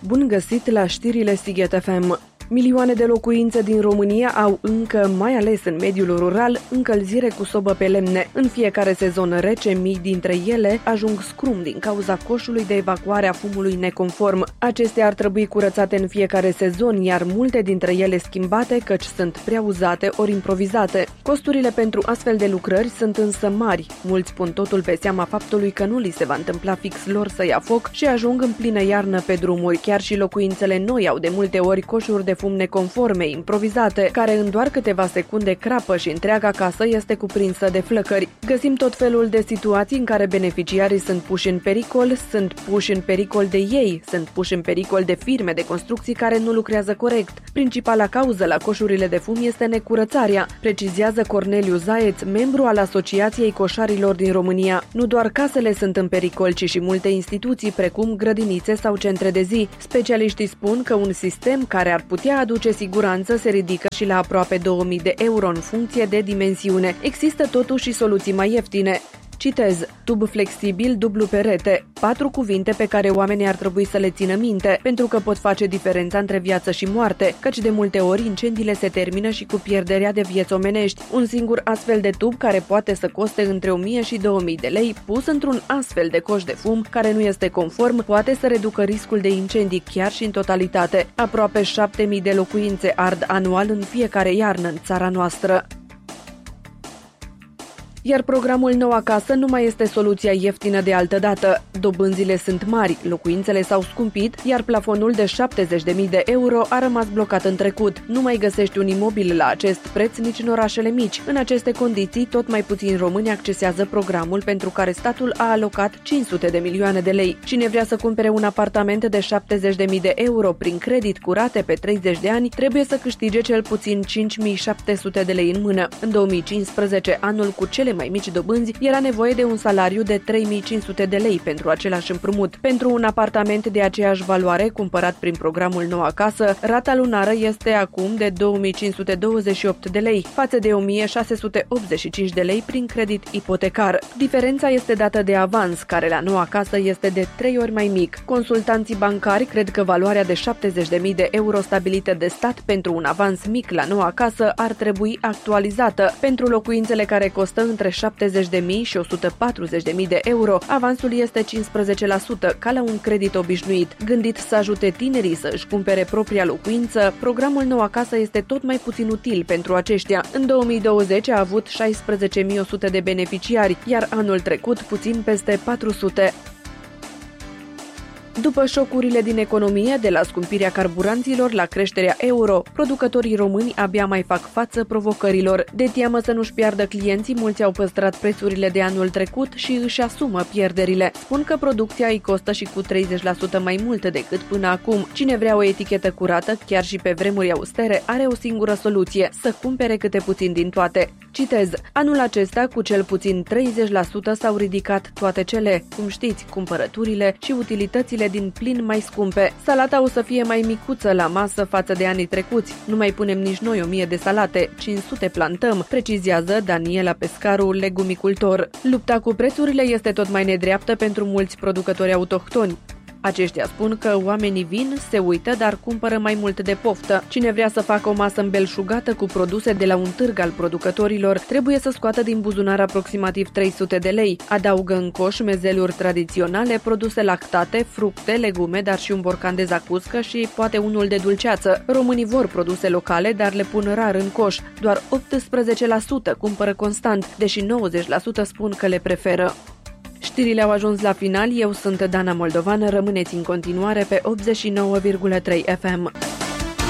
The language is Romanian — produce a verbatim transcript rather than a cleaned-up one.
Bun găsit la știrile Sighet F M! Milioane de locuințe din România au încă, mai ales în mediul rural, încălzire cu sobă pe lemne. În fiecare sezon rece, mii dintre ele ajung scrum din cauza coșului de evacuare a fumului neconform. Acestea ar trebui curățate în fiecare sezon, iar multe dintre ele schimbate, căci sunt prea uzate ori improvizate. Costurile pentru astfel de lucrări sunt însă mari. Mulți pun totul pe seama faptului că nu li se va întâmpla fix lor să ia foc și ajung în plină iarnă pe drumuri. Chiar și locuințele noi au de multe ori coșuri de fum neconforme, improvizate, care în doar câteva secunde crapă și întreaga casă este cuprinsă de flăcări. Găsim tot felul de situații în care beneficiarii sunt puși în pericol, sunt puși în pericol de ei, sunt puși în pericol de firme de construcții care nu lucrează corect. Principala cauză la coșurile de fum este necurățarea, precizează Corneliu Zaeț, membru al Asociației Coșarilor din România. Nu doar casele sunt în pericol, ci și multe instituții, precum grădinițe sau centre de zi. Specialiștii spun că un sistem care ar putea aduce siguranță se ridică și la aproape două mii de euro în funcție de dimensiune. Există totuși și soluții mai ieftine. Citez: tub flexibil dublu perete. Patru cuvinte pe care oamenii ar trebui să le țină minte, pentru că pot face diferența între viață și moarte, căci de multe ori incendiile se termină și cu pierderea de vieți omenești. Un singur astfel de tub, care poate să coste între o mie și două mii de lei, pus într-un astfel de coș de fum care nu este conform, poate să reducă riscul de incendii chiar și în totalitate. Aproape șapte mii de locuințe ard anual în fiecare iarnă în țara noastră. Iar programul Nou Acasă nu mai este soluția ieftină de altă dată. Dobânzile sunt mari, locuințele s-au scumpit, iar plafonul de șaptezeci de mii de euro a rămas blocat în trecut. Nu mai găsești un imobil la acest preț nici în orașele mici. În aceste condiții, tot mai puțini români accesează programul pentru care statul a alocat cinci sute de milioane de lei. Cine vrea să cumpere un apartament de șaptezeci de mii de euro prin credit cu rate pe treizeci de ani, trebuie să câștige cel puțin cinci mii șapte sute de lei în mână. În două mii cincisprezece, anul cu cele mai mici dobânzi, era nevoie de un salariu de trei mii cinci sute de lei pentru același împrumut. Pentru un apartament de aceeași valoare cumpărat prin programul Nou Acasă, rata lunară este acum de două mii cinci sute douăzeci și opt de lei, față de o mie șase sute optzeci și cinci de lei prin credit ipotecar. Diferența este dată de avans, care la Nou Acasă este de trei ori mai mic. Consultanții bancari cred că valoarea de șaptezeci de mii de euro stabilită de stat pentru un avans mic la Nou Acasă ar trebui actualizată. Pentru locuințele care costă între șaptezeci de mii și o sută patruzeci de mii de euro, avansul este cincisprezece la sută, ca la un credit obișnuit. Gândit să ajute tinerii să își cumpere propria locuință, programul Nou Acasă este tot mai puțin util pentru aceștia. În două mii douăzeci a avut șaisprezece mii o sută de beneficiari, iar anul trecut puțin peste patru sute. După șocurile din economie, de la scumpirea carburanților la creșterea euro, producătorii români abia mai fac față provocărilor. De teamă să nu-și piardă clienții, mulți au păstrat prețurile de anul trecut și își asumă pierderile. Spun că producția îi costă și cu treizeci la sută mai mult decât până acum. Cine vrea o etichetă curată, chiar și pe vremuri austere, are o singură soluție: să cumpere câte puțin din toate. Citez: anul acesta, cu cel puțin treizeci la sută s-au ridicat toate cele, cum știți, cumpărăturile și utilitățile din plin mai scumpe. Salata o să fie mai micuță la masă față de anii trecuți. Nu mai punem nici noi o mie de salate, cinci sute plantăm, precizează Daniela Pescaru, legumicultor. Lupta cu prețurile este tot mai nedreaptă pentru mulți producători autohtoni. Aceștia spun că oamenii vin, se uită, dar cumpără mai mult de poftă. Cine vrea să facă o masă îmbelșugată cu produse de la un târg al producătorilor, trebuie să scoată din buzunar aproximativ trei sute de lei. Adaugă în coș mezeluri tradiționale, produse lactate, fructe, legume, dar și un borcan de zacuscă și poate unul de dulceață. Românii vor produse locale, dar le pun rar în coș. Doar optsprezece la sută cumpără constant, deși nouăzeci la sută spun că le preferă. Știrile au ajuns la final, eu sunt Dana Moldovan, rămâneți în continuare pe optzeci și nouă virgulă trei F M.